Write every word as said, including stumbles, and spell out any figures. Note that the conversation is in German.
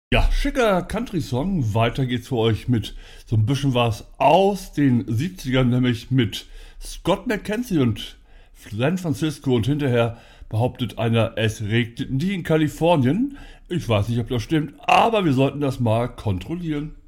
Ja, schicker Country-Song. Weiter geht's für euch mit so ein bisschen was aus den siebzigern, nämlich mit Scott McKenzie und San Francisco und hinterher behauptet einer, es regneten die in Kalifornien. Ich weiß nicht, ob das stimmt, aber wir sollten das mal kontrollieren.